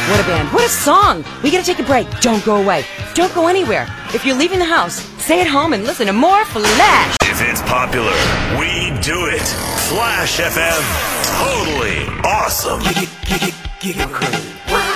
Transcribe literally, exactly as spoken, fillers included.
What a band. What a song. We gotta take a break. Don't go away. Don't go anywhere. If you're leaving the house, stay at home and listen to more Flash. If it's popular, we do it. Flash F M. Totally awesome. Giga, giga, giga crew.